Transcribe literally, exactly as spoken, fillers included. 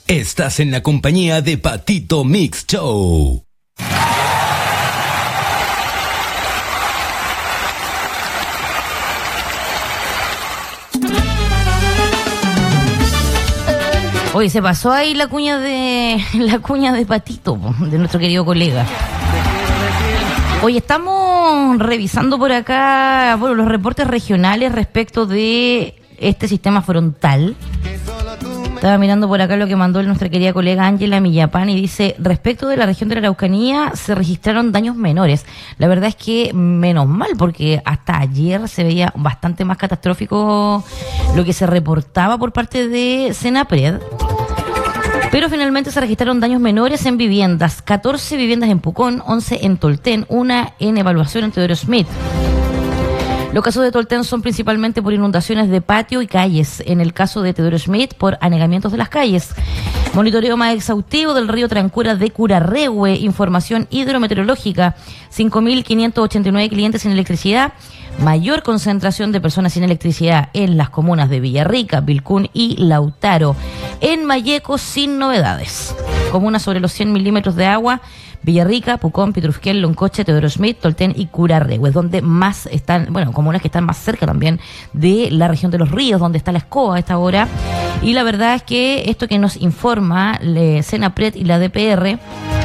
Estás en la compañía de Patito Mix Show. Oye, se pasó ahí la cuña de la cuña de Patito, de nuestro querido colega. Hoy estamos revisando por acá, bueno, los reportes regionales respecto de este sistema frontal. Estaba mirando por acá lo que mandó nuestra querida colega Ángela Millapán y dice, respecto de la región de la Araucanía se registraron daños menores. La verdad es que menos mal, porque hasta ayer se veía bastante más catastrófico lo que se reportaba por parte de Senapred. Pero finalmente se registraron daños menores en viviendas, catorce viviendas en Pucón, once en Tolten, una en evaluación en Teodoro Smith. Los casos de Tolten son principalmente por inundaciones de patio y calles. En el caso de Teodoro Smith, por anegamientos de las calles. Monitoreo más exhaustivo del río Trancura de Curarrehue. Información hidrometeorológica. cinco mil quinientos ochenta y nueve clientes sin electricidad. Mayor concentración de personas sin electricidad en las comunas de Villarrica, Vilcún y Lautaro. En Malleco, sin novedades. Comunas sobre los cien milímetros de agua. Villarrica, Pucón, Pitrufquén, Loncoche, Teodoro Smith, Tolten y Curarrehue, donde más están, bueno, comunas que están más cerca también de la región de los ríos, donde está la Escoba a esta hora. Y la verdad es que esto que nos informa Senapred y la D P R